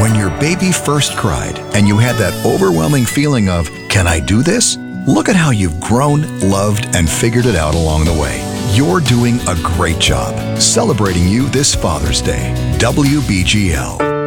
When your baby first cried and you had that overwhelming feeling of, can I do this? Look at how you've grown, loved, and figured it out along the way. You're doing a great job. Celebrating you this Father's Day. WBGL.